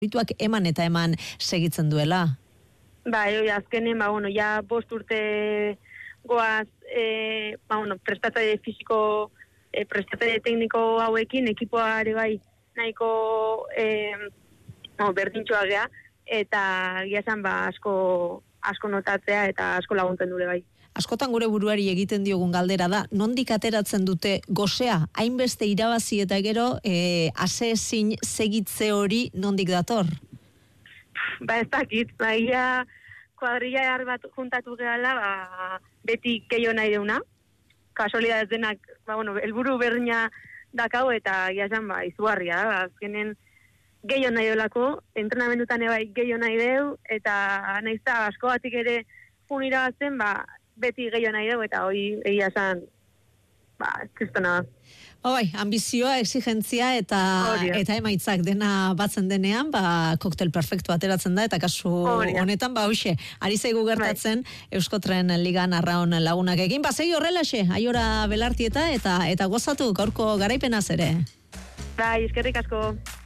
Bituak eman eta eman segitzen duela. Azkenen, ja 5 urte goaz, prestatzaile fisiko, prestatzaile tekniko hauekin, ekipoare bai nahiko berdintxoa gea, eta giazan asko notatzea eta asko laguntzen dure bai. Askotan gure buruari egiten diogun galdera da, nondik ateratzen dute gosea, hainbeste irabazi eta gero, ase ezin segitze hori nondik dator? Ez dakit, kuadrilla bat juntatu gehala, beti keio nahi deuna, kasualidad ez denak, helburu berdina dakau eta giazan izugarria, azkenen gehiago nahi deulako, entrenamendutan ebai gehiago nahi deu, eta nahizta asko batik ere jun irabazten, beti gehiago nahi deu, eta hoi egia zan, kristona da. Ambizioa, exigentzia eta emaitzak dena batzen denean, koktel perfektu ateratzen da, eta kasu honetan, hoxe, ari zaigu gertatzen Euskotren Ligan Arraun lagunak egin. Segi horrelaxe, Aiora Belartieta eta gozatu gaurko garaipenaz ere. Eskerrik asko.